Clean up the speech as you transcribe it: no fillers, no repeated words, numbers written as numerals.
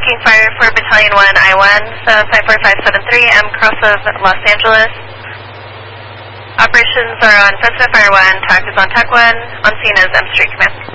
taking fire for Battalion 1, I-1, so 54573, M cross of Los Angeles. Operations are on Fresno Fire 1, TAC is on TAC 1, on scene is M Street Command.